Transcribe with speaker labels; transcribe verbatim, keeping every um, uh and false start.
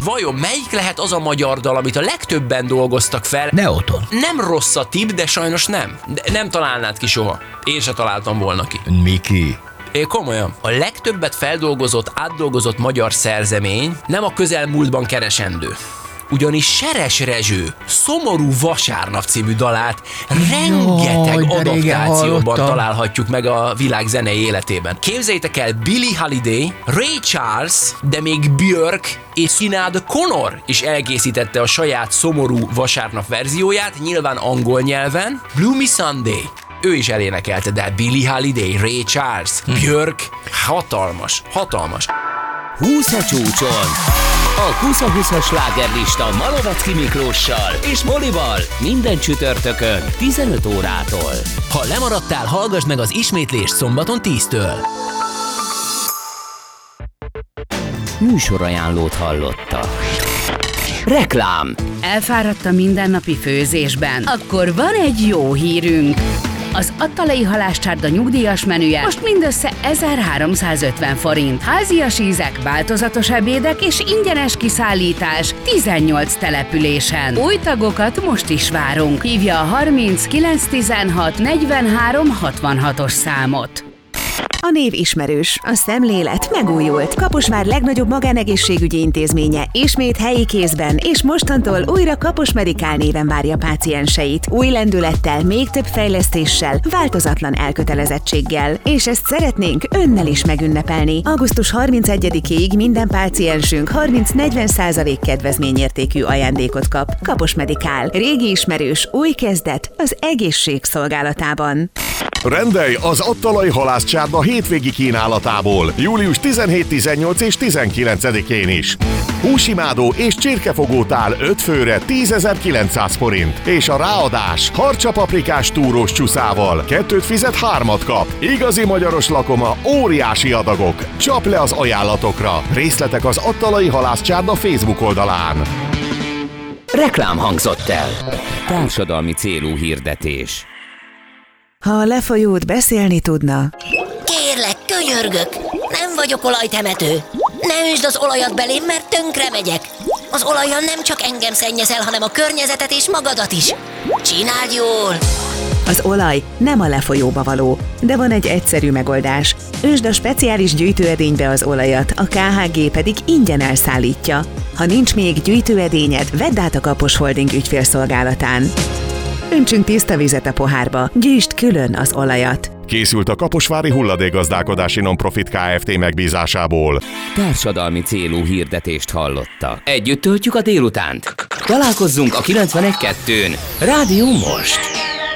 Speaker 1: Vajon melyik lehet az a magyar dal, amit a legtöbben dolgoztak fel?
Speaker 2: Neoton.
Speaker 1: Nem rossz a tipp, de sajnos nem. De nem találnád ki soha. Én se találtam volna ki.
Speaker 2: Miki.
Speaker 1: É, komolyan. A legtöbbet feldolgozott, átdolgozott magyar szerzemény nem a közelmúltban keresendő. Ugyanis Seres Rezső Szomorú vasárnap című dalát rengeteg
Speaker 2: Jaj,
Speaker 1: adaptációban találhatjuk meg a világ zenei életében. Képzeljétek el, Billie Holiday, Ray Charles, de még Björk és Sinéad O'Connor is elkészítette a saját Szomorú vasárnap verzióját, nyilván angol nyelven. Gloomy Sunday. Ő is elénekelte, de Billie Holiday, Ray Charles, Björk, hatalmas, hatalmas.
Speaker 3: húsz a csúcson. A húsz-húszas slágerlista Malovecki Miklóssal és Molival minden csütörtökön tizenöt órától.
Speaker 1: Ha lemaradtál, hallgass meg az ismétlést szombaton tíztől.
Speaker 3: Műsorajánlót hallotta. Reklám.
Speaker 4: Elfáradt a mindennapi főzésben? Akkor van egy jó hírünk. Az Attalai Halászcsárda nyugdíjas menüje most mindössze ezerháromszázötven forint. Házias ízek, változatos ebédek és ingyenes kiszállítás tizennyolc településen. Új tagokat most is várunk. Hívja a harminc kilenc tizenhat negyvenhárom hatvanhatos számot.
Speaker 5: A név ismerős, a szemlélet megújult. Kaposvár legnagyobb magánegészségügyi intézménye ismét helyi kézben, és mostantól újra Kapos Medikál néven várja pácienseit. Új lendülettel, még több fejlesztéssel, változatlan elkötelezettséggel. És ezt szeretnénk önnel is megünnepelni. augusztus harmincegyedikéig minden páciensünk harminc-negyven százalék kedvezményértékű ajándékot kap. Kapos Medikál. Régi ismerős, új kezdet az egészség szolgálatában.
Speaker 6: Rendelj az Attalai Halászcsárda hétvégi kínálatából július tizenhét, tizennyolc és tizenkilencedikén is. Húsimádó és csirkefogótál öt főre tízezer-kilencszáz forint, és a ráadás harcsapaprikás túrós csúszával kettőt fizet, hármat kap. Igazi magyaros lakoma, óriási adagok. Csap le az ajánlatokra. Részletek az Attalai Halászcsárda Facebook oldalán.
Speaker 3: Reklám hangzott el. Társadalmi célú hirdetés.
Speaker 5: Ha a lefolyót beszélni tudna...
Speaker 7: Kérlek, könyörgök, nem vagyok olajtemető. Ne öntsd az olajat belém, mert tönkre megyek. Az olajjal nem csak engem szennyezel, hanem a környezetet és magadat is. Csináld jól!
Speaker 5: Az olaj nem a lefolyóba való, de van egy egyszerű megoldás. Öntsd a speciális gyűjtőedénybe az olajat, a ká há gé pedig ingyen elszállítja. Ha nincs még gyűjtőedényed, vedd át a Kapos Holding ügyfélszolgálatán. Öntsünk tiszta vizet a pohárba, gyűjtsd külön az olajat.
Speaker 6: Készült a Kaposvári Hulladékgazdálkodási Nonprofit Kft. Megbízásából.
Speaker 3: Társadalmi célú hirdetést hallottak. Együtt töltjük a délutánt. Találkozzunk a kilencvenegy kettőn. Rádió Most.